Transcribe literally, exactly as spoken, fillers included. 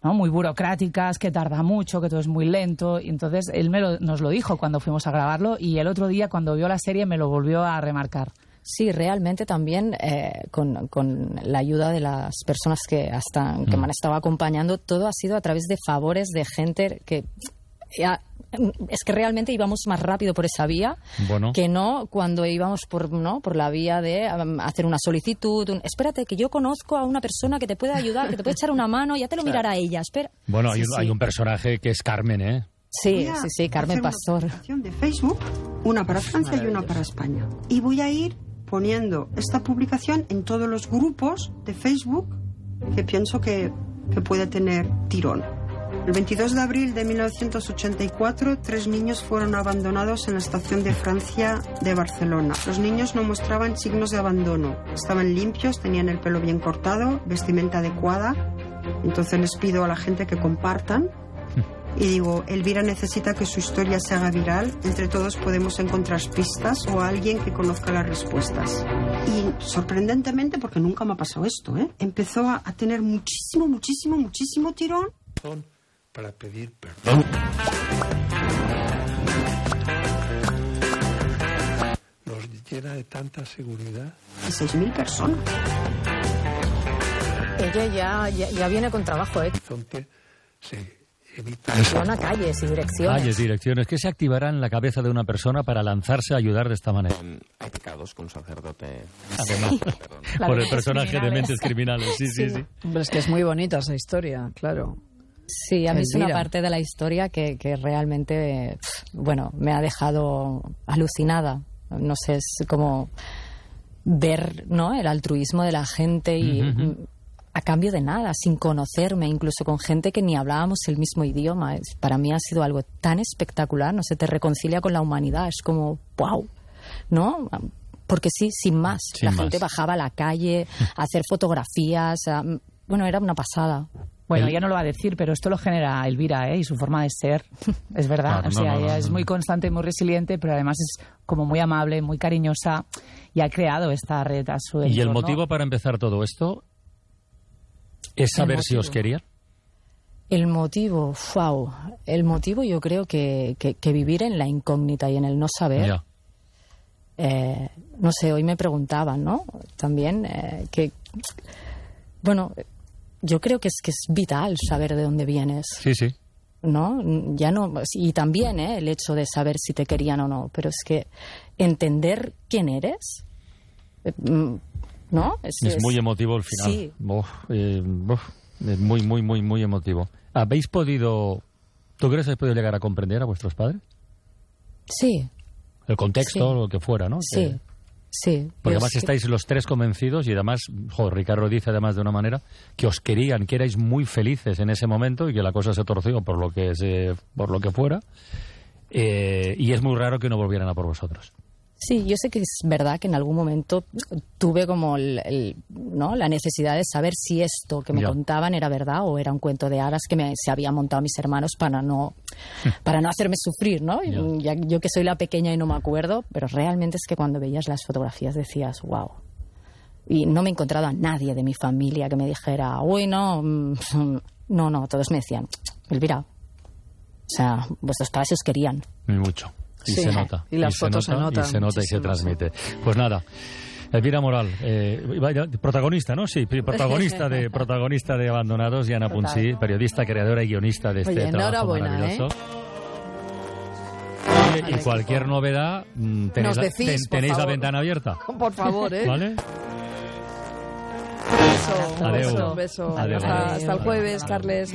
¿no? Muy burocráticas, que tarda mucho, que todo es muy lento. Y entonces él me lo, nos lo dijo cuando fuimos a grabarlo y el otro día cuando vio la serie me lo volvió a remarcar. Sí, realmente también eh, con, con la ayuda de las personas que, hasta, que mm. me han estado acompañando, todo ha sido a través de favores de gente que... Ya, es que realmente íbamos más rápido por esa vía bueno. que no cuando íbamos por no por la vía de um, hacer una solicitud. Un, espérate, que yo conozco a una persona que te puede ayudar, que te puede echar una mano, ya te lo claro. mirará ella. Espera. Bueno, sí, hay, un, sí. hay un personaje que es Carmen, ¿eh? Sí, sí, sí, Carmen Pastor. Una publicación de Facebook, una para Francia y una para España. Y voy a ir poniendo esta publicación en todos los grupos de Facebook que pienso que, que puede tener tirón. El veintidós de abril de mil novecientos ochenta y cuatro, tres niños fueron abandonados en la estación de Francia de Barcelona. Los niños no mostraban signos de abandono. Estaban limpios, tenían el pelo bien cortado, vestimenta adecuada. Entonces les pido a la gente que compartan. Y digo, Elvira necesita que su historia se haga viral. Entre todos podemos encontrar pistas o a alguien que conozca las respuestas. Y sorprendentemente, porque nunca me ha pasado esto, ¿eh? empezó a, a tener muchísimo, muchísimo, muchísimo tirón. Para pedir perdón. Nos llena de tanta seguridad. seis mil personas. Ella ya, ya, ya viene con trabajo, ¿eh? Sí. Menciona calles y direcciones. Calles y direcciones que se activarán en la cabeza de una persona para lanzarse a ayudar de esta manera. Hay pecados que un sacerdote... Además, sí. Por el personaje de Mentes Criminales. Sí, sí, sí. sí. Hombre, es que es muy bonita esa historia, claro. Sí, a mí es una parte de la historia que, que realmente, bueno, me ha dejado alucinada. No sé, es como ver, ¿no?, el altruismo de la gente y uh-huh. a cambio de nada, sin conocerme, incluso con gente que ni hablábamos el mismo idioma. Es, para mí ha sido algo tan espectacular, no sé, te reconcilia con la humanidad, es como, wow, ¿no? Porque sí, sin más. Sin la más. Gente bajaba a la calle a hacer fotografías, a, bueno, era una pasada. Bueno, ella no lo va a decir, pero esto lo genera Elvira, ¿eh? Y su forma de ser, es verdad. Claro, o sea, no, no, ella no, no. es muy constante, muy resiliente, pero además es como muy amable, muy cariñosa y ha creado esta red a su entorno. ¿Y el motivo para empezar todo esto es saber si os querían? El motivo, wow. El motivo yo creo que, que, que vivir en la incógnita y en el no saber. Yeah. Eh, no sé, hoy me preguntaban, ¿no? También eh, que, bueno... Yo creo que es que es vital saber de dónde vienes. Sí, sí. ¿No? Ya no, y también ¿eh? el hecho de saber si te querían o no, pero es que entender quién eres, ¿no? Es, es, es muy emotivo el final. Sí. Uf, eh, uf, es muy, muy, muy, muy emotivo. ¿Habéis podido, tú crees que habéis podido llegar a comprender a vuestros padres? Sí. El contexto, sí. Lo que fuera, ¿no? Sí. Que... Sí, porque además estáis los tres convencidos y además, joder, Ricardo dice además de una manera que os querían, que erais muy felices en ese momento y que la cosa se torció por lo que se, por lo que fuera eh, y es muy raro que no volvieran a por vosotros. Sí, yo sé que es verdad que en algún momento tuve como el, el, ¿no? la necesidad de saber si esto que me ya. contaban era verdad o era un cuento de hadas que me, se habían montado mis hermanos para no, para no hacerme sufrir, ¿no? Ya. Ya, yo que soy la pequeña y no me acuerdo, pero realmente es que cuando veías las fotografías decías, wow. Y no me he encontrado a nadie de mi familia que me dijera, uy, no, no, no, todos me decían, Elvira, o sea, vuestros padres os querían. Muy mucho. Y sí, se nota. Y las y fotos se nota, se notan. Y se nota y se transmite. Pues nada, Elvira Moral, eh, protagonista, ¿no? Sí, protagonista de protagonista de Abandonados, y Ana Punsí, periodista, creadora y guionista de este Oye, trabajo maravilloso. ¿Eh? Y, y cualquier novedad, tenéis, la, ten, tenéis la ventana abierta. Por favor, ¿eh? ¿Vale? Beso, Adeu. beso, beso. Adeu. Hasta, hasta el jueves, Carles.